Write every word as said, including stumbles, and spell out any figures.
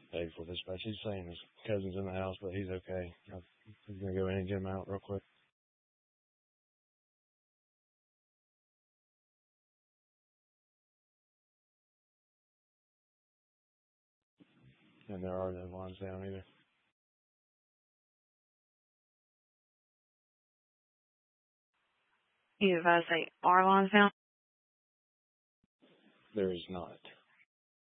paid for dispatch. He's saying his cousin's in the house, but he's okay. He's going to go in and get him out real quick. And there are no lines down either. You advise they are lines down? There is not.